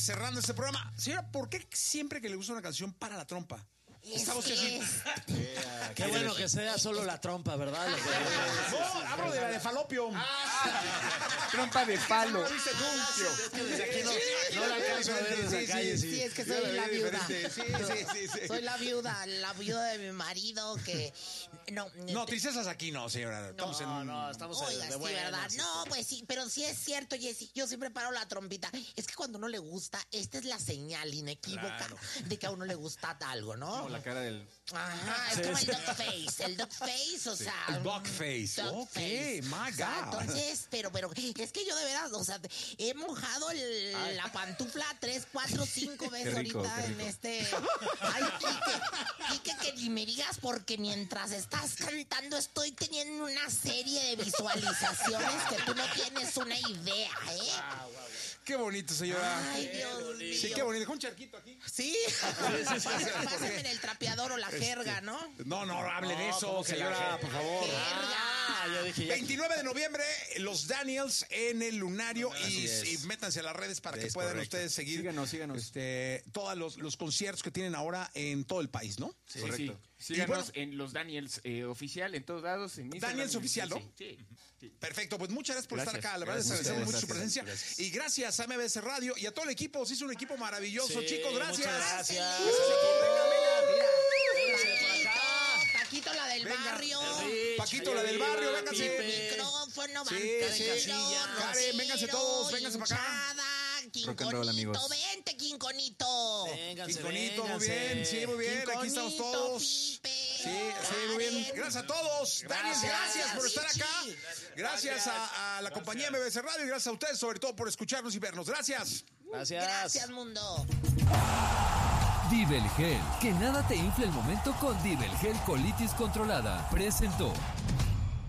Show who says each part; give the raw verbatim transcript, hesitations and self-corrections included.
Speaker 1: cerrando este programa. Señora, ¿por qué siempre que le gusta una canción para la trompa? Esta voz que así.
Speaker 2: Yeah, qué bueno que sea solo la trompa, ¿verdad?
Speaker 1: No, hablo de la de falopio.
Speaker 3: Ah, trompa de palo.
Speaker 1: ¿No la viste tú?
Speaker 2: Es que desde aquí no, no la alcanzo a ver desde la calle.
Speaker 4: Sí, es que soy la viuda.
Speaker 1: Sí, sí, sí, sí.
Speaker 4: Soy la viuda, la viuda de mi marido que... No,
Speaker 1: no tristezas aquí no, señora. Estamos
Speaker 2: no,
Speaker 1: en...
Speaker 2: no, estamos
Speaker 4: Oiga,
Speaker 2: de
Speaker 4: sí,
Speaker 2: buenas.
Speaker 4: ¿verdad? No, pues sí, pero sí es cierto, Jessy. Yo siempre paro la trompita. Es que cuando a uno le gusta, esta es la señal inequívoca
Speaker 1: Claro.
Speaker 4: de que a uno le gusta algo, ¿no?
Speaker 3: Como la cara del...
Speaker 4: Ajá, es
Speaker 2: Sí,
Speaker 4: como
Speaker 2: sí.
Speaker 4: el dog face, el dog face, o sea...
Speaker 1: El dog face,
Speaker 4: dog
Speaker 1: ok,
Speaker 4: face.
Speaker 1: my
Speaker 4: O sea,
Speaker 1: God.
Speaker 4: entonces, pero, pero, es que yo de verdad, o sea, he mojado el- la pantufla tres, cuatro, cinco veces
Speaker 3: Qué rico,
Speaker 4: ahorita
Speaker 3: qué
Speaker 4: en
Speaker 3: rico.
Speaker 4: este... Ay, Quique, Quique, que ni me digas porque mientras estás cantando estoy teniendo una serie de visualizaciones que tú no tienes una idea, ¿eh?
Speaker 1: Qué bonito, señora.
Speaker 4: Ay, Dios mío.
Speaker 1: Sí, qué bonito. Con un charquito aquí.
Speaker 4: Sí, pásenme en el trapeador o la jerga, ¿no?
Speaker 1: No, no, hable de
Speaker 2: No,
Speaker 1: eso,
Speaker 2: ¿cómo que la
Speaker 1: señora,
Speaker 2: jerga?
Speaker 1: por favor.
Speaker 2: Ah, yo dije ya.
Speaker 1: veintinueve de noviembre, los Daniels en el Lunario.
Speaker 3: Así
Speaker 1: Y,
Speaker 3: es.
Speaker 1: y métanse a las redes para que
Speaker 3: Es
Speaker 1: puedan
Speaker 3: correcto.
Speaker 1: ustedes seguir
Speaker 3: Síganos, síganos.
Speaker 1: Este, todos los, los conciertos que tienen ahora en todo el país, ¿no?
Speaker 3: Sí,
Speaker 5: Correcto.
Speaker 3: correcto.
Speaker 5: Síganos
Speaker 1: Y bueno-
Speaker 5: en los Daniels eh, oficial, en todos lados. En Instagram.
Speaker 1: Daniels oficial, ¿no?
Speaker 5: Sí, sí, sí.
Speaker 1: Perfecto, pues muchas gracias por
Speaker 3: Gracias.
Speaker 1: estar acá. La verdad, les
Speaker 3: Gracias,
Speaker 1: agradecemos mucho
Speaker 3: gracias,
Speaker 1: su presencia.
Speaker 3: gracias.
Speaker 1: Y gracias a M B S Radio y a todo el equipo. Se hizo un equipo maravilloso,
Speaker 2: Sí,
Speaker 1: chicos. Gracias.
Speaker 2: muchas gracias.
Speaker 4: Paquito, la del
Speaker 1: Venga.
Speaker 4: barrio.
Speaker 2: Rich,
Speaker 1: Paquito,
Speaker 2: allá
Speaker 1: la del
Speaker 2: arriba,
Speaker 1: barrio, vénganse.
Speaker 2: Pipe.
Speaker 4: Micrófono,
Speaker 1: Sí,
Speaker 4: bancero,
Speaker 1: sí.
Speaker 2: Casillas.
Speaker 1: Karen, vénganse todos, vénganse para acá.
Speaker 4: hinchada,
Speaker 3: Rock and roll,
Speaker 4: Quinconito,
Speaker 3: amigos.
Speaker 4: vente, Quinconito.
Speaker 2: Vénganse,
Speaker 1: Quinconito, muy
Speaker 2: vénganse.
Speaker 1: bien. Sí, muy bien. Aquí estamos
Speaker 4: Quinconito,
Speaker 1: todos.
Speaker 4: Pipe,
Speaker 1: Sí, sí, muy bien.
Speaker 4: Karen.
Speaker 1: Gracias a todos. Daniel, gracias por estar acá.
Speaker 4: Richie.
Speaker 1: Gracias a, a la compañía M B S Radio y gracias a ustedes, sobre todo, por escucharnos y vernos. Gracias.
Speaker 2: Gracias.
Speaker 4: Gracias, mundo.
Speaker 6: Divel Gel, que nada te infle el momento con Divel Gel Colitis Controlada. Presentó.